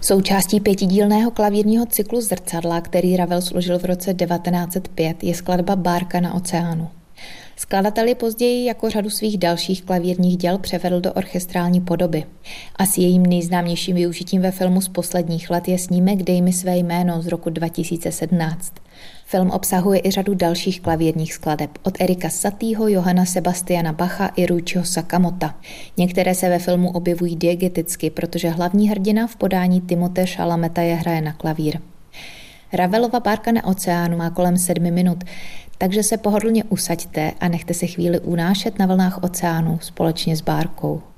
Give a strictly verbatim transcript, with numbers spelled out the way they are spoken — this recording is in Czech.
Součástí pětidílného klavírního cyklu Zrcadla, který Ravel složil v roce devatenáct set pět, je skladba Bárka na oceánu. Skladatel ji později jako řadu svých dalších klavírních děl převedl do orchestrální podoby. Asi jejím nejznámějším využitím ve filmu z posledních let je snímek Dej mi své jméno z roku dva tisíce sedmnáct. Film obsahuje i řadu dalších klavírních skladeb od Erika Satieho, Johanna Sebastiana Bacha i Ryuichiho Sakamota. Některé se ve filmu objevují diegeticky, protože hlavní hrdina v podání Timothée Chalameta je hraje na klavír. Ravelova Bárka na oceánu má kolem sedmi minut, takže se pohodlně usaďte a nechte se chvíli unášet na vlnách oceánu společně s bárkou.